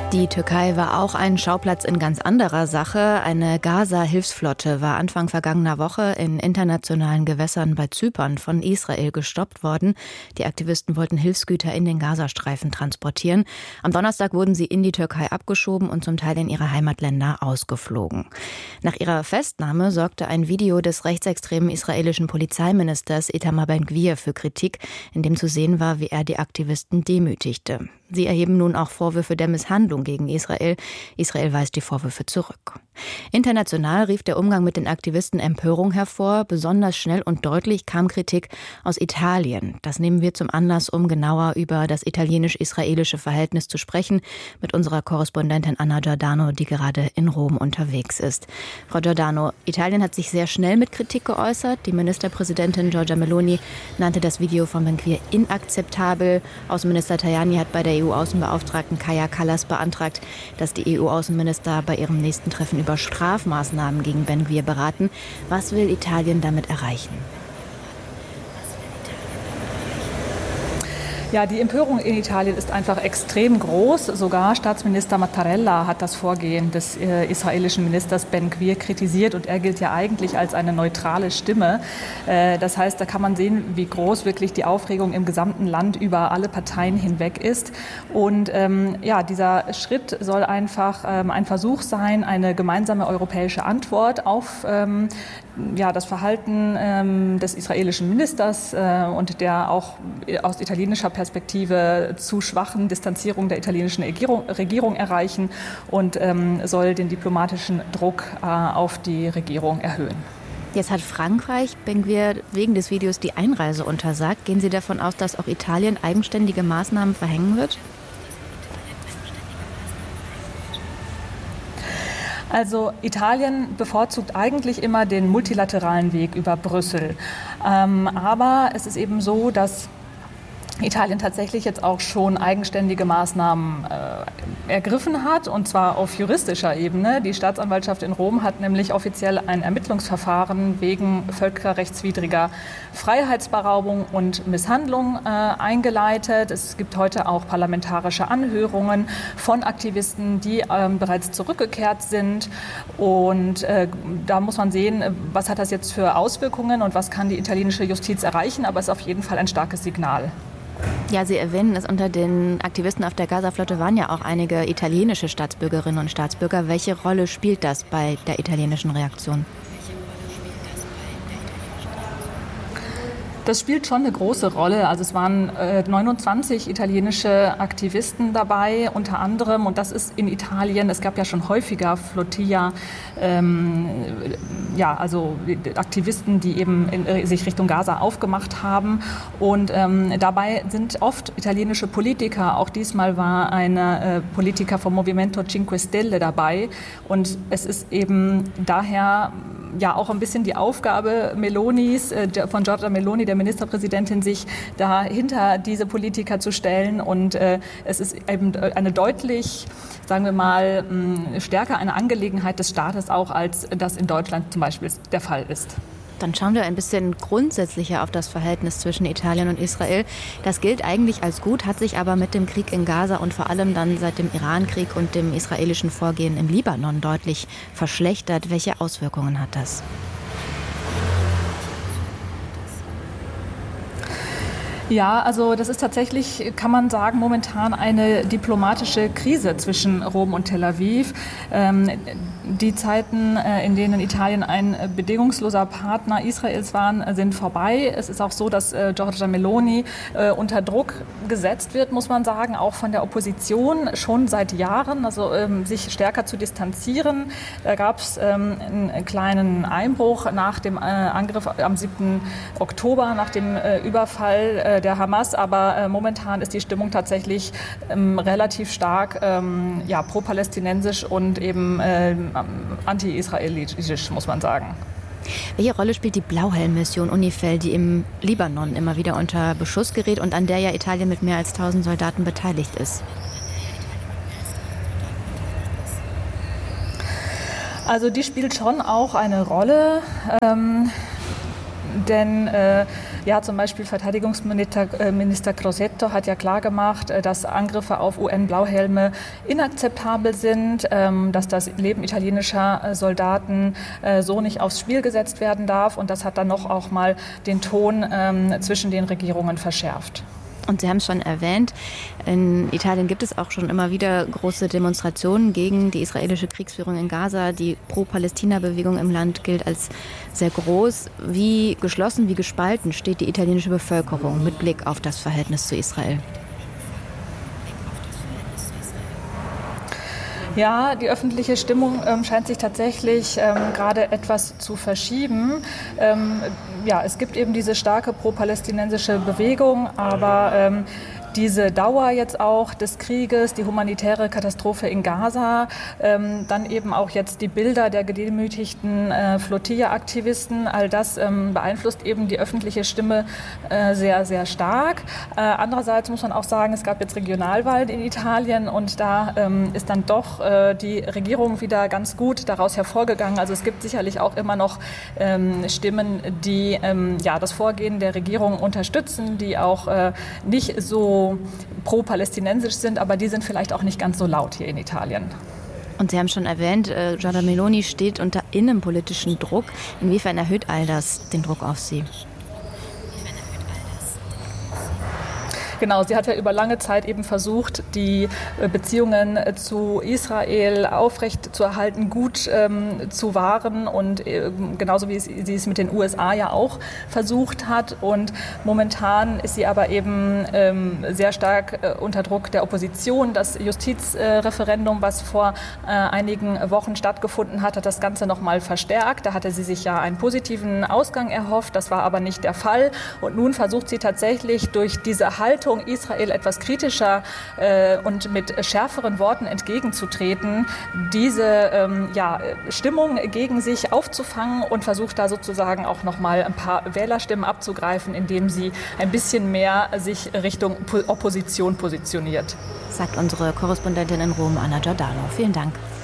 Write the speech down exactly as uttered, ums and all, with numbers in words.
Die Türkei war auch ein Schauplatz in ganz anderer Sache. Eine Gaza-Hilfsflotte war Anfang vergangener Woche in internationalen Gewässern bei Zypern von Israel gestoppt worden. Die Aktivisten wollten Hilfsgüter in den Gazastreifen transportieren. Am Donnerstag wurden sie in die Türkei abgeschoben und zum Teil in ihre Heimatländer ausgeflogen. Nach ihrer Festnahme sorgte ein Video des rechtsextremen israelischen Polizeiministers Itamar Ben-Gvir für Kritik, in dem zu sehen war, wie er die Aktivisten demütigte. Sie erheben nun auch Vorwürfe der Misshandlung gegen Israel. Israel weist die Vorwürfe zurück. International rief der Umgang mit den Aktivisten Empörung hervor. Besonders schnell und deutlich kam Kritik aus Italien. Das nehmen wir zum Anlass, um genauer über das italienisch-israelische Verhältnis zu sprechen, mit unserer Korrespondentin Anna Giordano, die gerade in Rom unterwegs ist. Frau Giordano, Italien hat sich sehr schnell mit Kritik geäußert. Die Ministerpräsidentin Giorgia Meloni nannte das Video von Ben-Gvir inakzeptabel. Außenminister Tajani hat bei der E U-Außenbeauftragten Kaja Kallas beantragt, dass die E U-Außenminister bei ihrem nächsten Treffen über Strafmaßnahmen gegen Ben-Gvir beraten. Was will Italien damit erreichen? Ja, die Empörung in Italien ist einfach extrem groß. Sogar Staatsminister Mattarella hat das Vorgehen des äh, israelischen Ministers Ben-Gvir kritisiert und er gilt ja eigentlich als eine neutrale Stimme. Äh, das heißt, da kann man sehen, wie groß wirklich die Aufregung im gesamten Land über alle Parteien hinweg ist. Und ähm, ja, dieser Schritt soll einfach ähm, ein Versuch sein, eine gemeinsame europäische Antwort auf ähm, ja, das Verhalten ähm, des israelischen Ministers äh, und der auch aus italienischer Perspektive zu schwachen Distanzierung der italienischen Regierung, Regierung erreichen und ähm, soll den diplomatischen Druck äh, auf die Regierung erhöhen. Jetzt hat Frankreich Ben-Gvir wegen des Videos die Einreise untersagt. Gehen Sie davon aus, dass auch Italien eigenständige Maßnahmen verhängen wird? Also Italien bevorzugt eigentlich immer den multilateralen Weg über Brüssel. Ähm, aber es ist eben so, dass Italien tatsächlich jetzt auch schon eigenständige Maßnahmen äh, ergriffen hat, und zwar auf juristischer Ebene. Die Staatsanwaltschaft in Rom hat nämlich offiziell ein Ermittlungsverfahren wegen völkerrechtswidriger Freiheitsberaubung und Misshandlung äh, eingeleitet. Es gibt heute auch parlamentarische Anhörungen von Aktivisten, die ähm, bereits zurückgekehrt sind. Und äh, da muss man sehen, was hat das jetzt für Auswirkungen und was kann die italienische Justiz erreichen. Aber es ist auf jeden Fall ein starkes Signal. Ja, Sie erwähnen es, unter den Aktivisten auf der Gaza-Flotte waren ja auch einige italienische Staatsbürgerinnen und Staatsbürger. Welche Rolle spielt das bei der italienischen Reaktion? Das spielt schon eine große Rolle. Also es waren äh, neunundzwanzig italienische Aktivisten dabei, unter anderem, und das ist in Italien, es gab ja schon häufiger Flotilla, ähm, ja, also Aktivisten, die eben in, sich Richtung Gaza aufgemacht haben. Und ähm, dabei sind oft italienische Politiker, auch diesmal war ein äh, Politiker vom Movimento Cinque Stelle dabei. Und es ist eben daher ja auch ein bisschen die Aufgabe Melonis, äh, von Giorgia Meloni, der Ministerpräsidentin, sich dahinter diese Politiker zu stellen. Und äh, es ist eben eine deutlich, sagen wir mal, mh, stärker eine Angelegenheit des Staates auch, als das in Deutschland zum Beispiel der Fall ist. Dann schauen wir ein bisschen grundsätzlicher auf das Verhältnis zwischen Italien und Israel. Das gilt eigentlich als gut, hat sich aber mit dem Krieg in Gaza und vor allem dann seit dem Irankrieg und dem israelischen Vorgehen im Libanon deutlich verschlechtert. Welche Auswirkungen hat das? Ja, also das ist tatsächlich, kann man sagen, momentan eine diplomatische Krise zwischen Rom und Tel Aviv. Ähm, die Zeiten, äh, in denen Italien ein bedingungsloser Partner Israels war, sind vorbei. Es ist auch so, dass äh, Giorgia Meloni äh, unter Druck gesetzt wird, muss man sagen, auch von der Opposition schon seit Jahren, also ähm, sich stärker zu distanzieren. Da gab es ähm, einen kleinen Einbruch nach dem äh, Angriff am siebten Oktober, nach dem äh, Überfall äh, der Hamas, aber äh, momentan ist die Stimmung tatsächlich ähm, relativ stark ähm, ja, pro-palästinensisch und eben äh, anti-israelitisch, muss man sagen. Welche Rolle spielt die Blauhelm-Mission UNIFIL, die im Libanon immer wieder unter Beschuss gerät und an der ja Italien mit mehr als tausend Soldaten beteiligt ist? Also die spielt schon auch eine Rolle. Ähm Denn äh, ja, zum Beispiel Verteidigungsminister äh, Minister Crosetto hat ja klargemacht, äh, dass Angriffe auf U N-Blauhelme inakzeptabel sind, ähm, dass das Leben italienischer äh, Soldaten äh, so nicht aufs Spiel gesetzt werden darf. Und das hat dann noch auch mal den Ton ähm, zwischen den Regierungen verschärft. Und Sie haben es schon erwähnt, in Italien gibt es auch schon immer wieder große Demonstrationen gegen die israelische Kriegsführung in Gaza. Die Pro-Palästina-Bewegung im Land gilt als sehr groß. Wie geschlossen, wie gespalten steht die italienische Bevölkerung mit Blick auf das Verhältnis zu Israel? Ja, die öffentliche Stimmung ähm, scheint sich tatsächlich ähm, gerade etwas zu verschieben. Ähm, ja, es gibt eben diese starke pro-palästinensische Bewegung, aber ähm, diese Dauer jetzt auch des Krieges, die humanitäre Katastrophe in Gaza, ähm, dann eben auch jetzt die Bilder der gedemütigten äh, Flotilla-Aktivisten, all das ähm, beeinflusst eben die öffentliche Stimme äh, sehr, sehr stark. Äh, andererseits muss man auch sagen, es gab jetzt Regionalwahlen in Italien und da ähm, ist dann doch äh, die Regierung wieder ganz gut daraus hervorgegangen. Also es gibt sicherlich auch immer noch ähm, Stimmen, die ähm, ja, das Vorgehen der Regierung unterstützen, die auch äh, nicht so pro-palästinensisch sind, aber die sind vielleicht auch nicht ganz so laut hier in Italien. Und Sie haben schon erwähnt, äh, Giorgia Meloni steht unter innenpolitischen Druck. Inwiefern erhöht all das den Druck auf Sie? Genau, sie hat ja über lange Zeit eben versucht, die Beziehungen zu Israel aufrecht zu erhalten, gut ähm, zu wahren und äh, genauso wie es, sie es mit den U S A ja auch versucht hat. Und momentan ist sie aber eben ähm, sehr stark äh, unter Druck der Opposition. Das Justizreferendum, äh, was vor äh, einigen Wochen stattgefunden hat, hat das Ganze noch mal verstärkt. Da hatte sie sich ja einen positiven Ausgang erhofft, das war aber nicht der Fall. Und nun versucht sie tatsächlich durch diese Haltung Israel etwas kritischer äh, und mit schärferen Worten entgegenzutreten, diese ähm, ja, Stimmung gegen sich aufzufangen und versucht da sozusagen auch noch mal ein paar Wählerstimmen abzugreifen, indem sie ein bisschen mehr sich Richtung Opposition positioniert. Sagt unsere Korrespondentin in Rom, Anna Giordano. Vielen Dank.